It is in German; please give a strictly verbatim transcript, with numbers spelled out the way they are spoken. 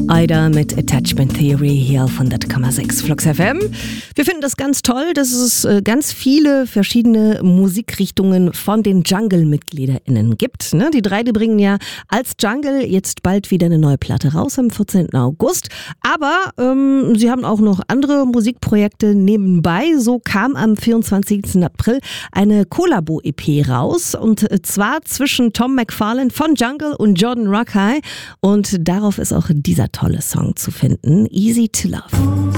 Ida mit Attachment Theory hier auf hundert Komma sechs Flux F M. Wir finden das ganz toll, dass es ganz viele verschiedene Musikrichtungen von den Jungle-MitgliederInnen gibt. Ne? Die drei, die bringen ja als Jungle jetzt bald wieder eine neue Platte raus am vierzehnten August. Aber ähm, sie haben auch noch andere Musikprojekte nebenbei. So kam am vierundzwanzigsten April eine Collabo-E P raus. Und zwar zwischen Tom McFarlane von Jungle und Jordan Rakei. Und darauf ist auch dieser tolle Song zu finden, Easy to Love.